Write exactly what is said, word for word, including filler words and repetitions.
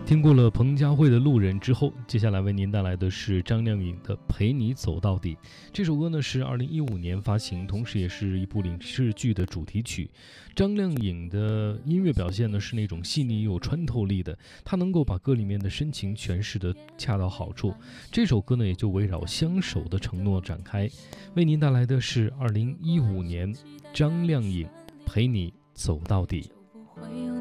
听过了彭佳慧的《路人》之后，接下来为您带来的是张靓颖的《陪你走到底》。这首歌呢是二零一五年发行，同时也是一部影视剧的主题曲。张靓颖的音乐表现呢是那种细腻又有穿透力的，她能够把歌里面的深情诠释得恰到好处。这首歌呢也就围绕相守的承诺展开。为您带来的是二零一五年张靓颖《陪你走到底》。